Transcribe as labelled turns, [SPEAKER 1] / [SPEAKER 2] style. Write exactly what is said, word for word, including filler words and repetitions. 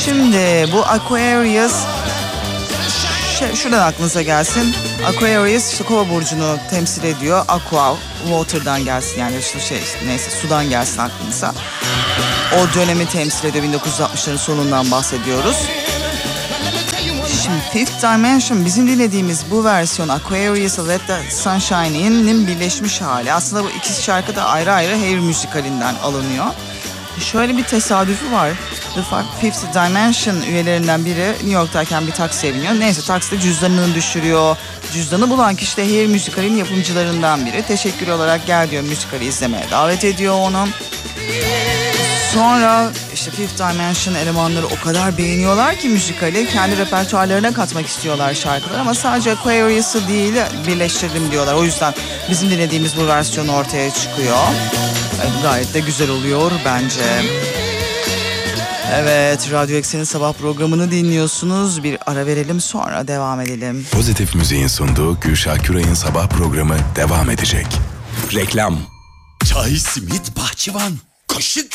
[SPEAKER 1] Şimdi bu Aquarius, şey, şuradan aklınıza gelsin. Aquarius işte Kova burcunu temsil ediyor. Aqua, water'dan gelsin yani işte şey işte neyse sudan gelsin aklınıza. O dönemi temsil ediyor, bin dokuz yüz altmışların sonundan bahsediyoruz. Şimdi Fifth Dimension bizim dinlediğimiz bu versiyon Aquarius Let the Sunshine'in birleşmiş hali. Aslında bu ikisi şarkı da ayrı ayrı Hair müzikalinden alınıyor. Şöyle bir tesadüfü var. The Fifth Dimension üyelerinden biri New York'tayken bir taksiye biniyor. Neyse takside cüzdanını düşürüyor. Cüzdanı bulan kişi de Hair müzikalinin yapımcılarından biri. Teşekkür olarak gel diyor, müzikali izlemeye davet ediyor onu. Sonra işte Fifth Dimension elemanları o kadar beğeniyorlar ki müzikali kendi repertuarlarına katmak istiyorlar şarkılar ama sadece Aquarius'ı değil birleştirdim diyorlar. O yüzden bizim dinlediğimiz bu versiyon ortaya çıkıyor. Evet, gayet de güzel oluyor bence. Evet, Radyo Eksen'in sabah programını dinliyorsunuz. Bir ara verelim, sonra devam edelim.
[SPEAKER 2] Pozitif Müziğin sunduğu Gülşah Küray'ın sabah programı devam edecek.
[SPEAKER 3] Reklam. Çay, simit, bahçıvan. Kaşık